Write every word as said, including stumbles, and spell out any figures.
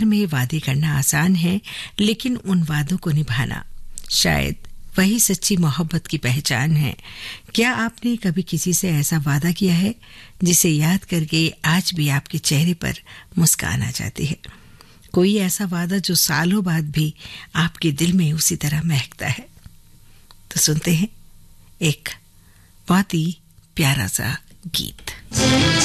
में वादे करना आसान है, लेकिन उन वादों को निभाना शायद वही सच्ची मोहब्बत की पहचान है। क्या आपने कभी किसी से ऐसा वादा किया है जिसे याद करके आज भी आपके चेहरे पर मुस्कान आ जाती है? कोई ऐसा वादा जो सालों बाद भी आपके दिल में उसी तरह महकता है? तो सुनते हैं एक बहुत ही प्यारा सा गीत।